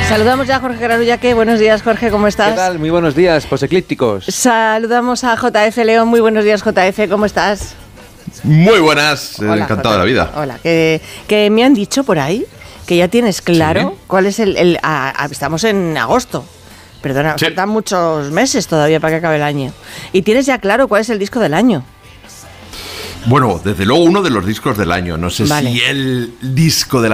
Saludamos ya a Jorge Granullaque. Buenos días, Jorge, ¿cómo estás? ¿Qué tal? Muy buenos días, poseclípticos. Saludamos a JF León. Muy buenos días, JF, ¿cómo estás? Muy buenas, Hola, encantado de la vida. Hola, que me han dicho por ahí que ya tienes claro cuál es estamos en agosto. Perdona, faltan muchos meses todavía para que acabe el año. Y tienes ya claro cuál es el disco del año. Bueno, desde luego uno de los discos del año. No sé Vale. si el disco del